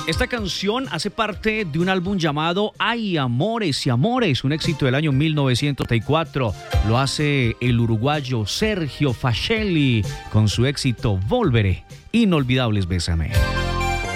Esta canción hace parte de un álbum llamado Ay, Amores y Amores, un éxito del año 1934. Lo hace el uruguayo Sergio Facelli con su éxito Volveré. Inolvidables Bésame.